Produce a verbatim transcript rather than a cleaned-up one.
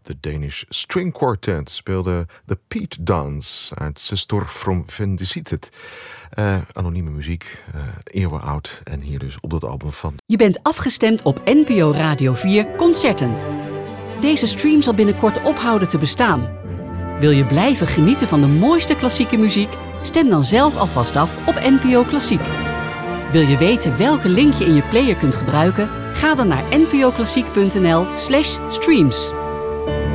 De Danish String Quartet speelde The Pete Dance uit Zestor from Vendicitet. Uh, anonieme muziek, uh, eeuwen oud en hier dus op dat album van... Je bent afgestemd op N P O Radio vier Concerten. Deze stream zal binnenkort ophouden te bestaan. Wil je blijven genieten van de mooiste klassieke muziek? Stem dan zelf alvast af op N P O Klassiek. Wil je weten welke link je in je player kunt gebruiken? Ga dan naar npoklassiek punt n l slash streams.